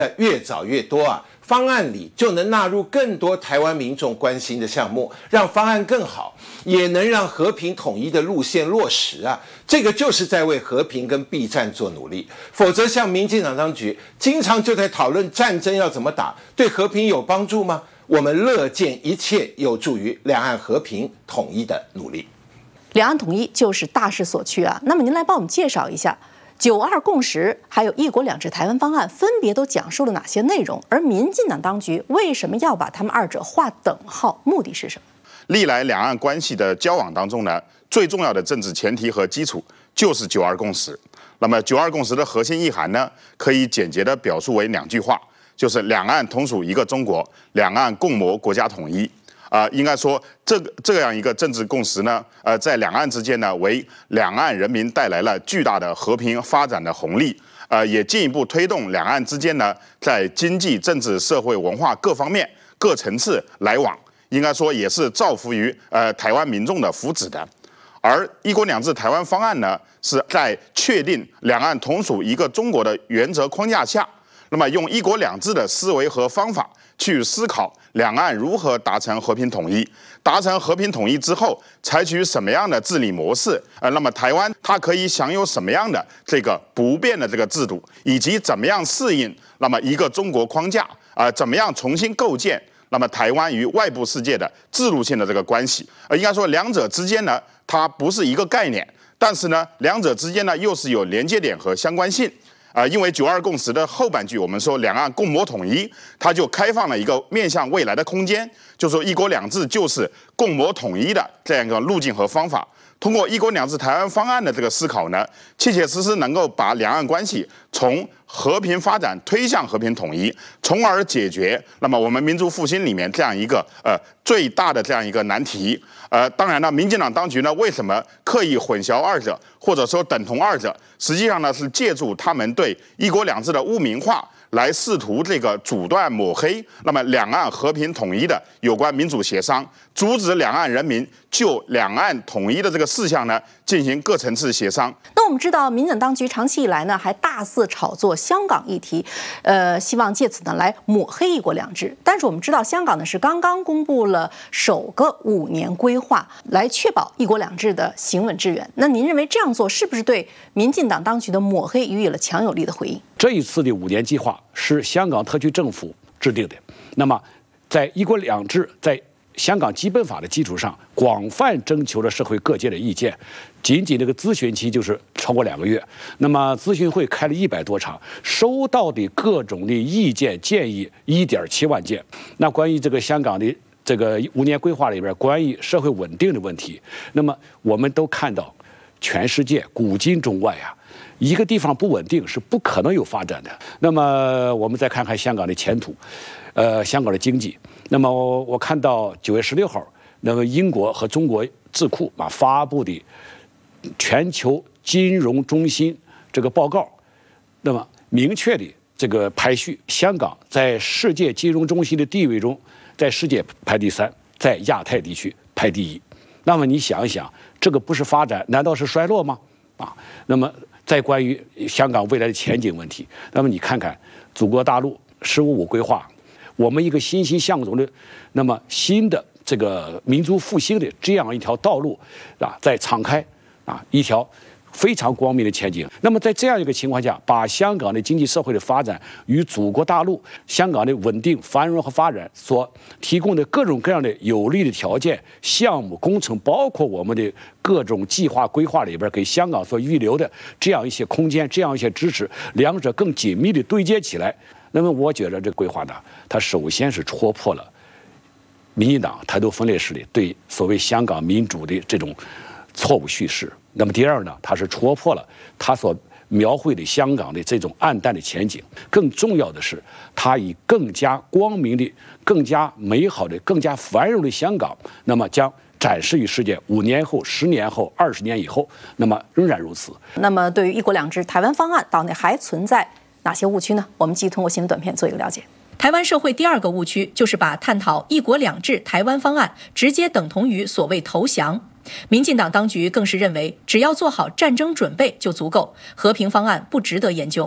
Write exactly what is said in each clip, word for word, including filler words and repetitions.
越早越多啊，方案里就能纳入更多台湾民众关心的项目，让方案更好，也能让和平统一的路线落实啊。这个就是在为和平跟避战做努力。否则，像民进党当局经常就在讨论战争要怎么打，对和平有帮助吗？我们乐见一切有助于两岸和平统一的努力。 两岸统一就是大势所趋啊。那么您来帮我们介绍一下。九二共识还有一国两制台湾方案分别都讲述了哪些内容？而民进党当局为什么要把他们二者划等号？目的是什么？ 历来两岸关系的交往当中呢，最重要的政治前提和基础就是九二共识。那么九二共识的核心意涵呢，可以简洁地表述为两句话，就是两岸同属一个中国，两岸共谋国家统一。啊、呃，应该说这个这样一个政治共识呢，呃，在两岸之间呢，为两岸人民带来了巨大的和平发展的红利，呃，也进一步推动两岸之间呢，在经济、政治、社会、文化各方面各层次来往，应该说也是造福于呃台湾民众的福祉的。而一国两制台湾方案呢，是在确定两岸同属一个中国的原则框架下，那么用一国两制的思维和方法去思考两岸如何达成和平统一，达成和平统一之后，采取什么样的治理模式？呃，那么台湾它可以享有什么样的这个不变的这个制度，以及怎么样适应那么一个中国框架啊、呃，怎么样重新构建那么台湾与外部世界的制度性的这个关系？呃，应该说两者之间呢，它不是一个概念，但是呢，两者之间呢又是有连接点和相关性。啊、呃，因为九二共识的后半句，我们说两岸共谋统一，它就开放了一个面向未来的空间，就说一国两制就是共谋统一的这样一个路径和方法。通过一国两制台湾方案的这个思考呢，切切实实能够把两岸关系从和平发展推向和平统一，从而解决那么我们民族复兴里面这样一个呃最大的这样一个难题。呃，当然呢，民进党当局呢为什么刻意混淆二者，或者说等同二者？实际上呢是借助他们对一国两制的污名化，来试图这个阻断抹黑那么两岸和平统一的有关民主协商，阻止两岸人民就两岸统一的这个事项呢进行各层次协商。 那我们知道，民进党当局长期以来呢还大肆炒作香港议题，呃，希望借此呢来抹黑一国两制。但是我们知道，香港呢是刚刚公布了首个五年规划，来确保一国两制的行稳致远。那您认为这样做是不是对民进党当局的抹黑予以了强有力的回应？ 这一次的五年计划是香港特区政府制定的，那么在一国两制在香港基本法的基础上，广泛征求了社会各界的意见，仅仅这个咨询期就是超过两个月。那么咨询会开了一百多场，收到的各种的意见建议一点七万件。那关于这个香港的这个五年规划里边，关于社会稳定的问题，那么我们都看到，全世界古今中外啊，一个地方不稳定是不可能有发展的。那么我们再看看香港的前途，呃，香港的经济。那么我看到九月十六号，那么英国和中国智库啊发布的全球金融中心这个报告，那么明确的这个排序，香港在世界金融中心的地位中，在世界排第三，在亚太地区排第一。那么你想一想，这个不是发展，难道是衰落吗？啊，那么在关于香港未来的前景问题，那么你看看祖国大陆“十五五”规划，我们一个欣欣向荣的，那么新的这个民族复兴的这样一条道路啊，在敞开啊一条非常光明的前景。那么在这样一个情况下，把香港的经济社会的发展与祖国大陆香港的稳定繁荣和发展所提供的各种各样的有利的条件、项目、工程，包括我们的各种计划规划里边给香港所预留的这样一些空间、这样一些支持，两者更紧密的对接起来。那么我觉得这个规划呢，它首先是戳破了民进党台独分裂势力对所谓香港民主的这种错误叙事。那么第二呢，它是戳破了他所描绘的香港的这种暗淡的前景。更重要的是，它以更加光明的、更加美好的、更加繁荣的香港，那么将展示于世界。五年后、十年后、二十年以后，那么仍然如此。 那么对于一国两制台湾方案，岛内还存在哪些误区呢？我们继续通过新闻短片做一个了解。台湾社会第二个误区就是把探讨一国两制台湾方案直接等同于所谓投降。民进党当局更是认为，只要做好战争准备就足够，和平方案不值得研究。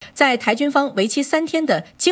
在台军方为期三天的